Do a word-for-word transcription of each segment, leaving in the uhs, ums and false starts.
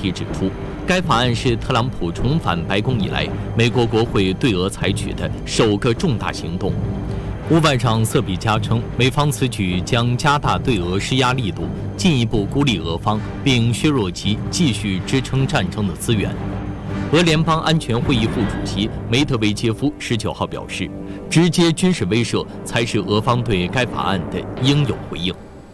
题指出，该法案是特朗普重返白宫以来，美国国会对俄采取的首个重大行动。乌外长瑟比加称，美方此举将加大对俄施压力度，进一步孤立俄方，并削弱其继续支撑战争的资源。俄联邦安全会议副主席梅德韦杰夫十九号表示，直接军事威慑才是俄方对该法案的应有回应。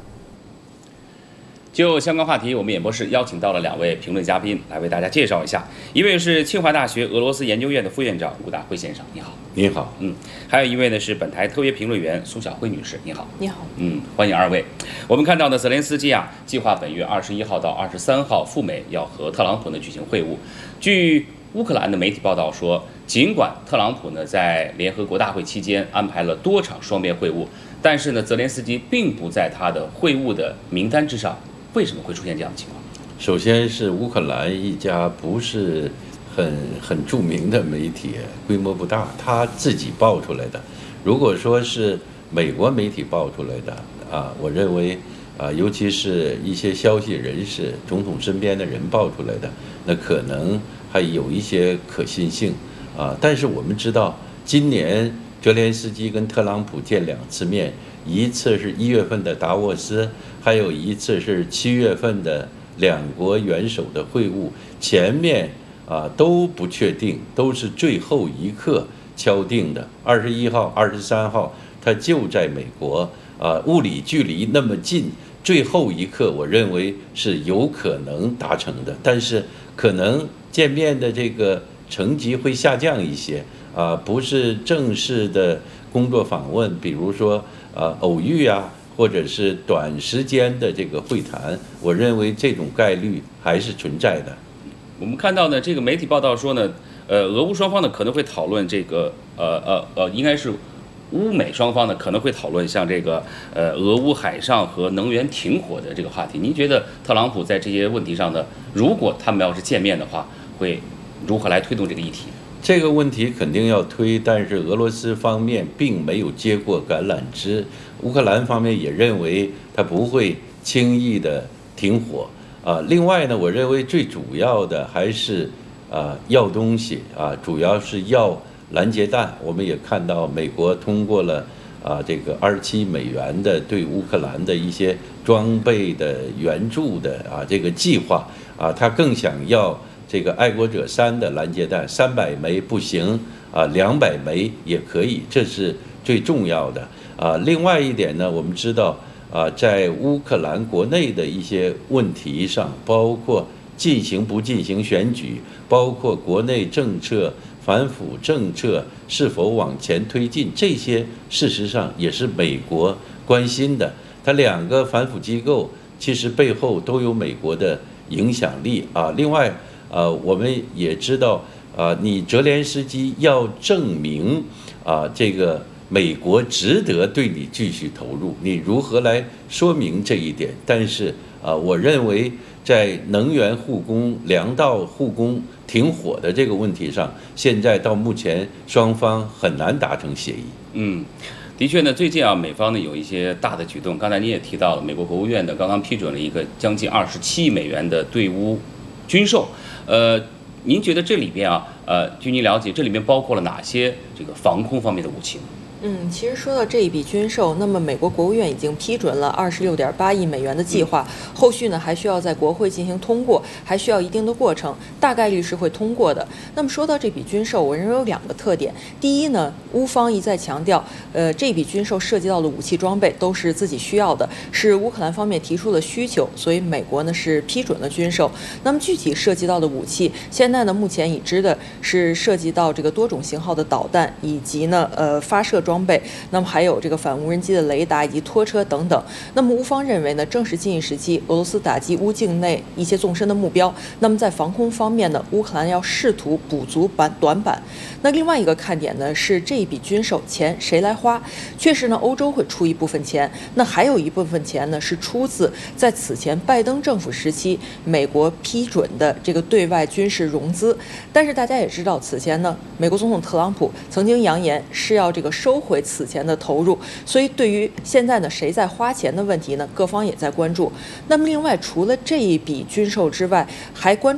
就相关话题，我们演播室邀请到了两位评论嘉宾来为大家介绍一下。一位是清华大学俄罗斯研究院的副院长吴大辉先生，你好。 你好。 嗯，还有一位呢是本台特约评论员苏晓辉女士，你好。 你好。 嗯，欢迎二位。我们看到呢，泽连斯基啊，计划本月二十一号到二十三号赴美，要和特朗普呢举行会晤。据乌克兰的媒体报道说，尽管特朗普呢在联合国大会期间安排了多场双边会晤，但是呢，泽连斯基并不在他的会晤的名单之上。为什么会出现这样的情况？ 首先是乌克兰一家不是很很著名的媒体，规模不大，他自己爆出来的。如果说是美国媒体爆出来的啊，我认为啊，尤其是一些消息人士、总统身边的人爆出来的，那可能还有一些可信性啊。但是我们知道，今年泽连斯基跟特朗普见两次面，一次是一月份的达沃斯，还有一次是七月份的两国元首的会晤，前面啊都不确定，都是最后一刻敲定的。二十一号、二十三号，他就在美国啊，物理距离那么近，最后一刻我认为是有可能达成的，但是可能见面的这个层级会下降一些啊，不是正式的工作访问，比如说啊偶遇啊。或者是短时间的这个会谈，我认为这种概率还是存在的。 我们看到呢，这个媒体报道说呢，呃，俄乌双方呢可能会讨论这个，呃呃呃，应该是乌美双方呢可能会讨论像这个，呃，俄乌海上和能源停火的这个话题。您觉得特朗普在这些问题上呢，如果他们要是见面的话，会如何来推动这个议题？ 这个问题肯定要推，但是俄罗斯方面并没有接过橄榄枝，乌克兰方面也认为他不会轻易的停火啊。另外呢，我认为最主要的还是啊要东西啊，主要是要拦截弹。我们也看到美国通过了啊这个二十七美元的对乌克兰的一些装备的援助的啊这个计划啊，他更想要。这个爱国者三的拦截弹三百枚不行啊，两百枚也可以，这是最重要的啊。另外一点呢，我们知道啊，在乌克兰国内的一些问题上，包括进行不进行选举，包括国内政策、反腐政策是否往前推进，这些事实上也是美国关心的。它两个反腐机构其实背后都有美国的影响力啊。另外。呃，我们也知道，啊，你泽连斯基要证明啊，这个美国值得对你继续投入，你如何来说明这一点？但是啊，我认为在能源护工、粮道护工停火的这个问题上，现在到目前双方很难达成协议。 嗯。的确呢，最近啊，美方呢有一些大的举动。刚才您也提到了，美国国务院呢刚刚批准了一个将近二十七亿美元的对乌军售。呃，您觉得这里边啊，呃，据您了解，这里面包括了哪些这个防空方面的武器呢？ 嗯，其实说到这一笔军售，那么美国国务院已经批准了二十六点八亿美元的计划，后续呢还需要在国会进行通过，还需要一定的过程，大概率是会通过的。那么说到这笔军售，我认为有两个特点。第一呢，乌方一再强调，呃，这笔军售涉及到的武器装备都是自己需要的，是乌克兰方面提出的需求，所以美国呢是批准了军售。那么具体涉及到的武器，现在呢目前已知的是涉及到这个多种型号的导弹，以及呢呃发射装备，那么还有这个反无人机的雷达以及拖车等等。那么乌方认为呢，正是近一时期俄罗斯打击乌境内一些纵深的目标。那么在防空方面呢，乌克兰要试图补足板短板。那另外一个看点呢是这一笔军售钱谁来花？确实呢，欧洲会出一部分钱，那还有一部分钱呢是出自在此前拜登政府时期美国批准的这个对外军事融资。但是大家也知道，此前呢，美国总统特朗普曾经扬言是要这个收回此前的投入，所以对于现在呢谁在花钱的问题呢，各方也在关注。那么另外除了这一笔军售之外，还关注